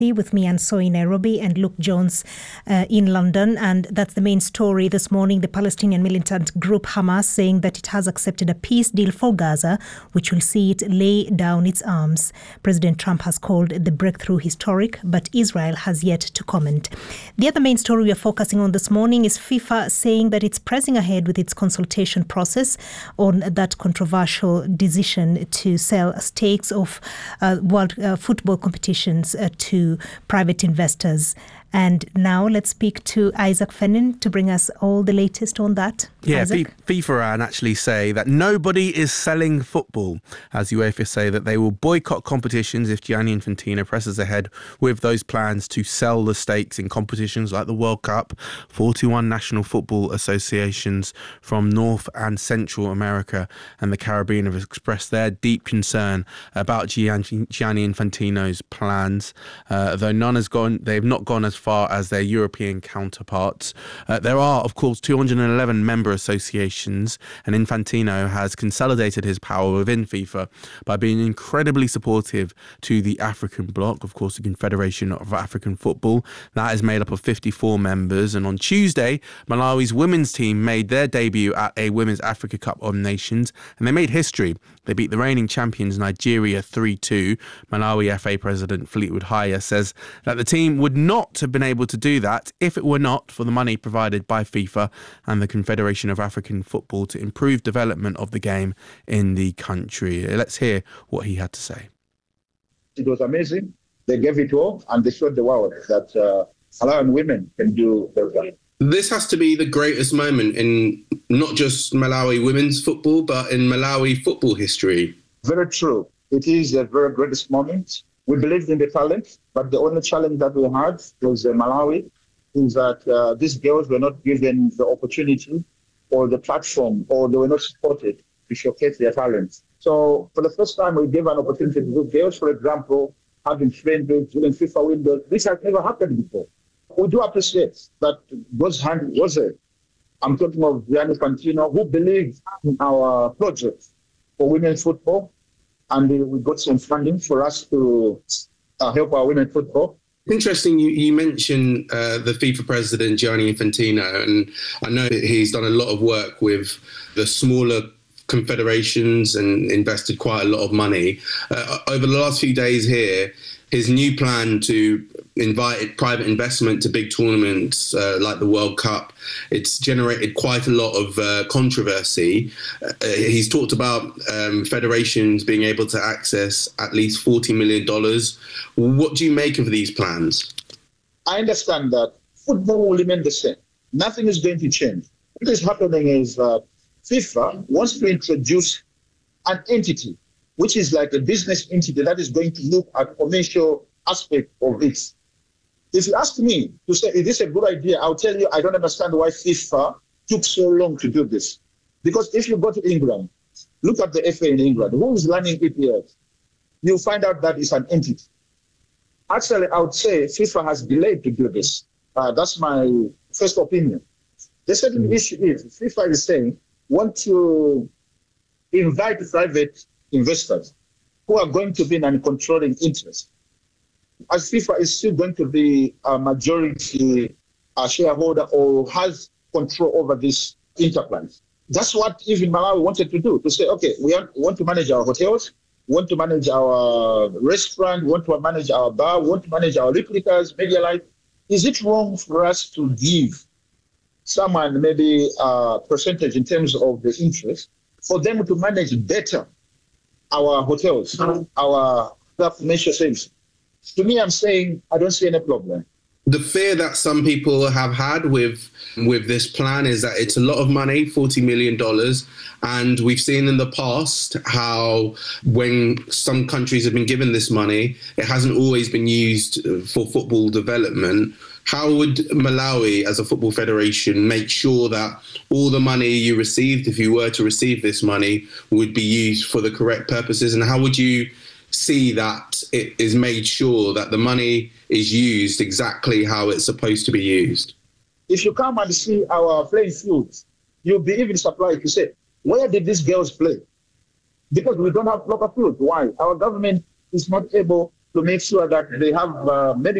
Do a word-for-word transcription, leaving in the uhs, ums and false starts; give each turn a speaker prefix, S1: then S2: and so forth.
S1: With me and so in Nairobi and Luke Jones uh, in London. And that's the main story this morning. The Palestinian militant group Hamas saying that it has accepted a peace deal for Gaza, which will see it lay down its arms. President Trump has called the breakthrough historic, but Israel has yet to comment. The other main story we are focusing on this morning is FIFA saying that it's pressing ahead with its consultation process on that controversial decision to sell stakes of uh, world uh, football competitions uh, to private investors. And now let's speak to Isaac Fennin to bring us all the latest on that.
S2: Yeah,
S1: Isaac?
S2: FIFA actually say that nobody is selling football, as UEFA say that they will boycott competitions if Gianni Infantino presses ahead with those plans to sell the stakes in competitions like the World Cup. forty-one national football associations from North and Central America and the Caribbean have expressed their deep concern about Gianni Infantino's plans, uh, though none has gone, they've not gone as far as their European counterparts. Uh, there are, of course, two hundred eleven member associations, and Infantino has consolidated his power within FIFA by being incredibly supportive to the African bloc, of course, the Confederation of African Football. That is made up of fifty-four members, and on Tuesday, Malawi's women's team made their debut at a Women's Africa Cup of Nations, and they made history. They beat the reigning champions Nigeria three two. Malawi F A President Fleetwood Haya says that the team would not have been able to do that if it were not for the money provided by FIFA and the Confederation of African Football to improve development of the game in the country. Let's hear what he had to say.
S3: It was amazing. They gave it all and they showed the world that uh, Malawian women can do better.
S4: This has to be the greatest moment in not just Malawi women's football, but in Malawi football history.
S3: Very true. It is the very greatest moment. We believed in the talent, but the only challenge that we had was uh, Malawi, is that uh, these girls were not given the opportunity or the platform, or they were not supported to showcase their talents. So for the first time, we gave an opportunity to girls, for example, having friendly during FIFA windows. This has never happened before. We do appreciate that goes hand was it. I'm talking of Gianni Infantino, who believed in our project for women's football, and we got some funding for us to uh, help our women's football.
S4: Interesting, you, you mentioned uh, the FIFA president, Gianni Infantino, and I know that he's done a lot of work with the smaller confederations and invested quite a lot of money. Uh, over the last few days here, his new plan to invite private investment to big tournaments uh, like the World Cup, it's generated quite a lot of uh, controversy. Uh, he's talked about um, federations being able to access at least forty million dollars. What do you make of these plans?
S3: I understand that football will remain the same. Nothing is going to change. What is happening is uh, FIFA wants to introduce an entity which is like a business entity that is going to look at commercial aspect of it. If you ask me to say, is this a good idea? I'll tell you, I don't understand why FIFA took so long to do this. Because if you go to England, look at the F A in England, who is running E P L? You'll find out that it's an entity. Actually, I would say FIFA has delayed to do this. Uh, that's my first opinion. The second mm-hmm. issue is FIFA is saying, want to invite private investors who are going to be in a controlling interest. As FIFA is still going to be a majority uh, shareholder or has control over this enterprise. That's what even Malawi wanted to do, to say, okay, we want to manage our hotels, want to manage our restaurant, want to manage our bar, want to manage our replicas, media life. Is it wrong for us to give someone maybe a percentage in terms of the interest for them to manage better our hotels, our financial services? To me, I'm saying I don't see any problem.
S4: The fear that some people have had with with this plan is that it's a lot of money, forty million dollars. And we've seen in the past how when some countries have been given this money, it hasn't always been used for football development. How would Malawi, as a football federation, make sure that all the money you received, if you were to receive this money, would be used for the correct purposes? And how would you see that it is made sure that the money is used exactly how it's supposed to be used?
S3: If you come and see our playing fields, you'll be even surprised to say, where did these girls play? Because we don't have proper fields. Why? Our government is not able to make sure that they have uh, medical